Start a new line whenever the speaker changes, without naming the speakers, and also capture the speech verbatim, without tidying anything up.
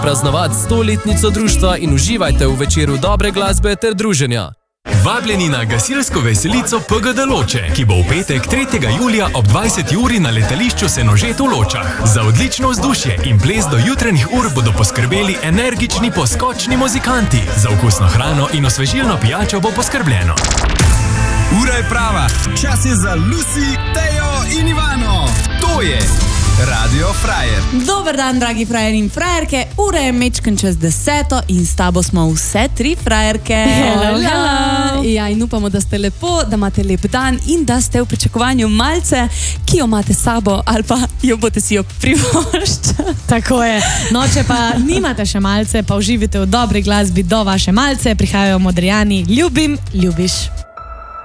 praznovati stoletnico društva in uživajte v večeru dobre glasbe ter druženja.
Vabljeni na gasilsko veselico P G D Loče, ki bo v petek tretjega julija ob dvajseti uri na letališču Senožet v Ločah. Za odlično vzdušje in ples do jutranjih ur bodo poskrbeli energični poskočni muzikanti. Za okusno hrano in osvežilno pijačo bo poskrbljeno.
Ura je prava, čas je za Lucy, Tejo in Ivano. To je Radio Frajer.
Dober dan, dragi frajer in frajerke. Ura je mečken čez deseto in s tabo smo vse tri frajerke.
Hello, hello. Ja, in upamo, da ste lepo, da imate lep dan in da ste v pričakovanju malce, ki jo imate sabo ali pa jo boste si jo privoščili.
Tako je. No, če pa nimate še malce, pa uživite v dobri glasbi do vaše malce, prihajajo Modrijani. Ljubim, ljubiš.